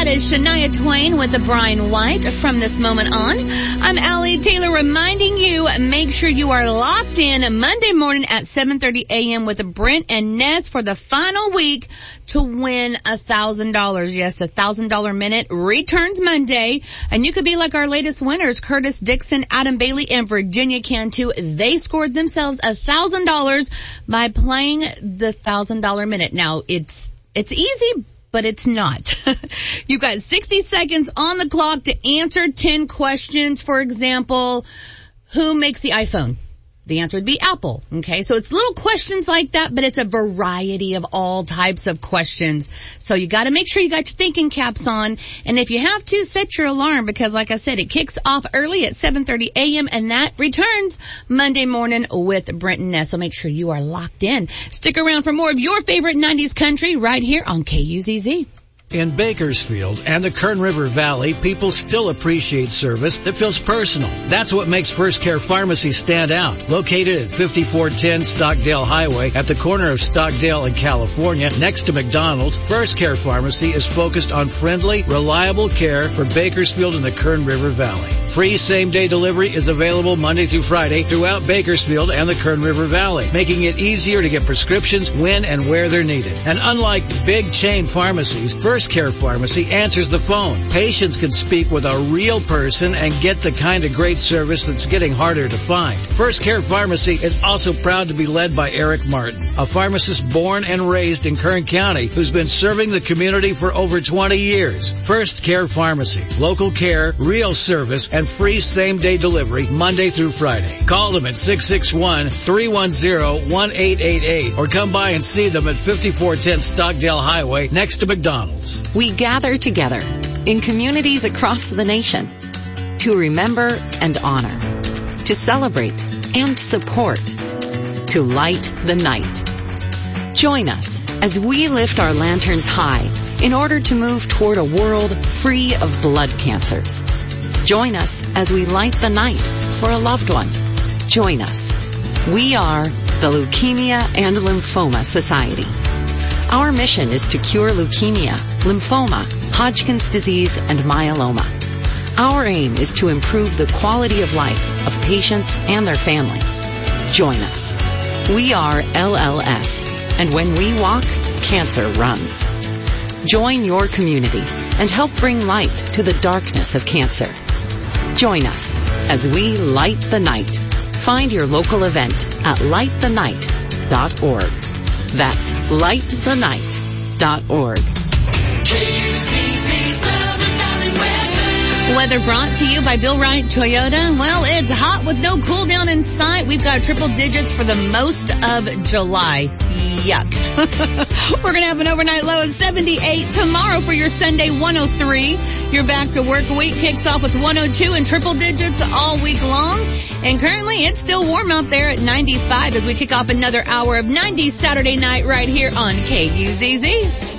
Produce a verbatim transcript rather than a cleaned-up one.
That is Shania Twain with Brian White from This Moment On. I'm Allie Taylor reminding you, make sure you are locked in Monday morning at seven thirty a.m. with Brent and Ness for the final week to win a thousand dollars. Yes, the thousand dollar minute returns Monday, and you could be like our latest winners, Curtis Dixon, Adam Bailey, and Virginia Cantu. They scored themselves a thousand dollars by playing the thousand dollar minute. Now it's it's easy, but it's not. You've got sixty seconds on the clock to answer ten questions. For example, who makes the iPhone? The answer would be Apple. Okay, so it's little questions like that, but it's a variety of all types of questions. So you got to make sure you got your thinking caps on. And if you have to, set your alarm because, like I said, it kicks off early at seven thirty a.m. and that returns Monday morning with Brent and Ness. So make sure you are locked in. Stick around for more of your favorite nineties country right here on K U Z Z. In Bakersfield and the Kern River Valley, people still appreciate service that feels personal. That's what makes First Care Pharmacy stand out. Located at fifty-four ten Stockdale Highway at the corner of Stockdale and California, next to McDonald's, First Care Pharmacy is focused on friendly, reliable care for Bakersfield and the Kern River Valley. Free same-day delivery is available Monday through Friday throughout Bakersfield and the Kern River Valley, making it easier to get prescriptions when and where they're needed. And unlike big chain pharmacies, First First Care Pharmacy answers the phone. Patients can speak with a real person and get the kind of great service that's getting harder to find. First Care Pharmacy is also proud to be led by Eric Martin, a pharmacist born and raised in Kern County who's been serving the community for over twenty years. First Care Pharmacy. Local care, real service, and free same-day delivery Monday through Friday. Call them at six six one, three one zero, one eight eight eight or come by and see them at fifty-four ten Stockdale Highway next to McDonald's. We gather together in communities across the nation to remember and honor, to celebrate and support, to light the night. Join us as we lift our lanterns high in order to move toward a world free of blood cancers. Join us as we light the night for a loved one. Join us. We are the Leukemia and Lymphoma Society. Our mission is to cure leukemia, lymphoma, Hodgkin's disease, and myeloma. Our aim is to improve the quality of life of patients and their families. Join us. We are L L S, and when we walk, cancer runs. Join your community and help bring light to the darkness of cancer. Join us as we light the night. Find your local event at light the night dot org. That's light the night dot org. Weather brought to you by Bill Wright Toyota. Well, it's hot with no cool down in sight. We've got triple digits for the most of July. Yuck. We're going to have an overnight low of seventy-eight tomorrow for your Sunday one oh three. Your back to work week kicks off with one oh two and triple digits all week long. And currently it's still warm out there at ninety-five as we kick off another hour of nineties Saturday night right here on K U Z Z.